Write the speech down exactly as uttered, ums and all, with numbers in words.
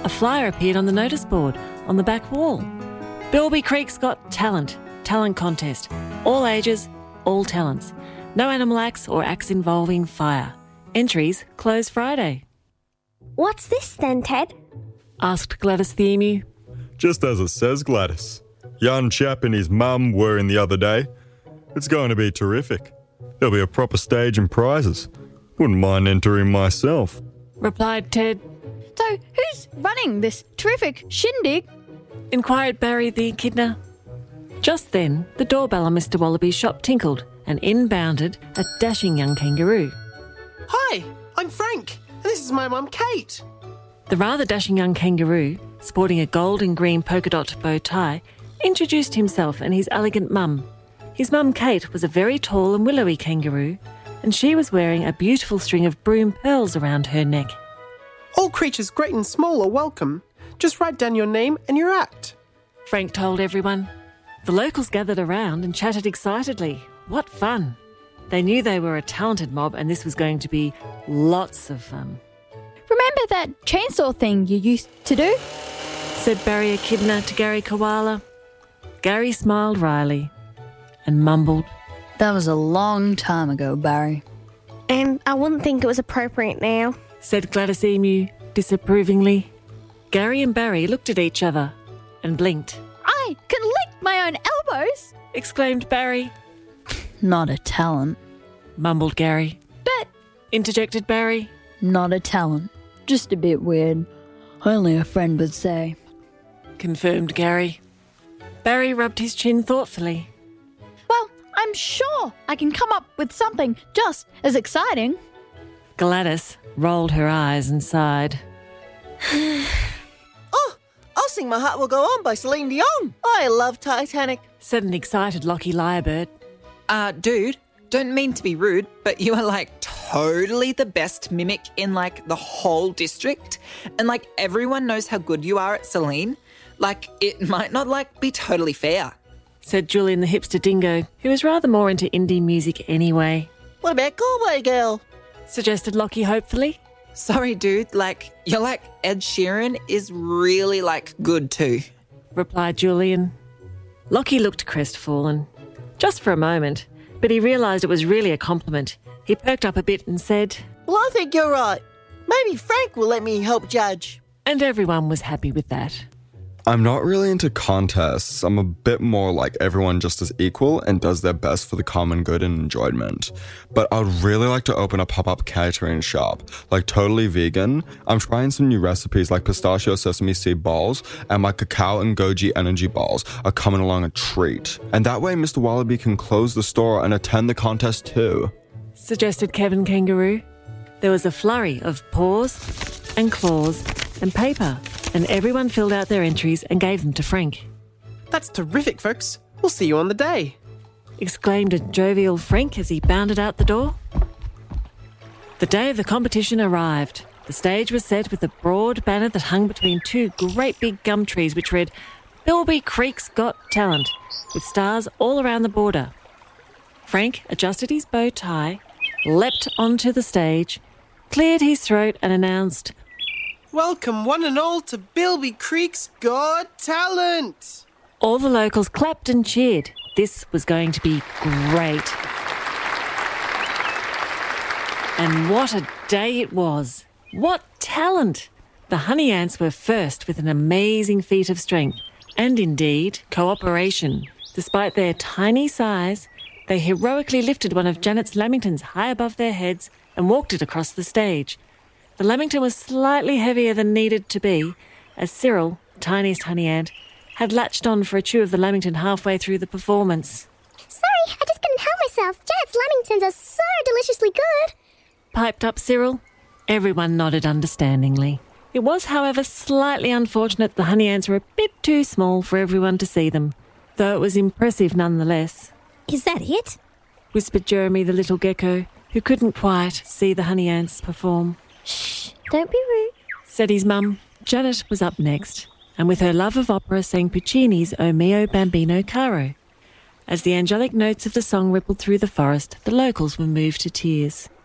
A flyer appeared on the notice board on the back wall. Bilby Creek's Got Talent, talent contest. All ages, all talents. No animal acts or acts involving fire. Entries close Friday. What's this then, Ted? Asked Gladys the emu. Just as it says, Gladys. Young chap and his mum were in the other day. It's going to be terrific. There'll be a proper stage and prizes. Wouldn't mind entering myself. Replied Ted. So who's running this terrific shindig? Inquired Barry the echidna. Just then, the doorbell on Mister Wallaby's shop tinkled and in bounded a dashing young kangaroo. Hi, I'm Frank, and this is my mum, Kate. The rather dashing young kangaroo, sporting a gold and green polka dot bow tie, introduced himself and his elegant mum. His mum, Kate, was a very tall and willowy kangaroo, and she was wearing a beautiful string of broom pearls around her neck. All creatures great and small are welcome. Just write down your name and your act. Frank told everyone. The locals gathered around and chatted excitedly. What fun! They knew they were a talented mob and this was going to be lots of fun. Remember that chainsaw thing you used to do? Said Barry Echidna to Gary Koala. Gary smiled wryly and mumbled, That was a long time ago, Barry. And I wouldn't think it was appropriate now. Said Gladys Emu disapprovingly. Gary and Barry looked at each other and blinked. I can lick my own elbows, Exclaimed Barry. Not a talent. Mumbled Gary. But Interjected Barry. not a talent. Just a bit weird. Only a friend would say. Confirmed Gary. Barry rubbed his chin thoughtfully. Well, I'm sure I can come up with something just as exciting. Gladys rolled her eyes and sighed. Oh, I'll sing My Heart Will Go On by Celine Dion. I love Titanic. Said an excited Lockie Lyrebird. Uh, dude, don't mean to be rude, but you are like totally the best mimic in like the whole district. And like everyone knows how good you are at Celine. Like it might not like be totally fair. Said Julian the hipster dingo, who was rather more into indie music anyway. What about Galway Girl? Suggested Lockie hopefully. Sorry, dude, like you're like Ed Sheeran is really like good too. Replied Julian. Lockie looked crestfallen. Just for a moment, but he realised it was really a compliment. He perked up a bit and said, Well, I think you're right. Maybe Frank will let me help judge. and everyone was happy with that. I'm not really into contests. I'm a bit more like everyone just is equal and does their best for the common good and enjoyment. But I'd really like to open a pop-up catering shop, like totally vegan. I'm trying some new recipes like pistachio sesame seed balls, and my cacao and goji energy balls are coming along a treat. And that way Mister Wallaby can close the store and attend the contest too. Suggested Kevin Kangaroo. There was a flurry of paws and claws and paper, and everyone filled out their entries and gave them to Frank. That's terrific, folks. We'll see you on the day. Exclaimed a jovial Frank as he bounded out the door. The day of the competition arrived. The stage was set with a broad banner that hung between two great big gum trees which read, Bilby Creek's Got Talent, with stars all around the border. Frank adjusted his bow tie, leapt onto the stage, cleared his throat and announced, Welcome one and all to Bilby Creek's Got Talent. All the locals clapped and cheered. This was going to be great. And what a day it was. What talent! The honey ants were first with an amazing feat of strength and indeed cooperation. Despite their tiny size, they heroically lifted one of Janet's lamingtons high above their heads and walked it across the stage. The lamington was slightly heavier than needed to be, as Cyril, the tiniest honey ant, had latched on for a chew of the lamington halfway through the performance. Sorry, I just couldn't help myself. Janet's lamingtons are so deliciously good. Piped up Cyril. Everyone nodded understandingly. It was, however, slightly unfortunate the honey ants were a bit too small for everyone to see them, though it was impressive nonetheless. Is that it? Whispered Jeremy the little gecko, who couldn't quite see the honey ants perform. Shh, don't be rude. Said his mum. Janet was up next, and with her love of opera sang Puccini's O mio bambino caro. As the angelic notes of the song rippled through the forest, the locals were moved to tears.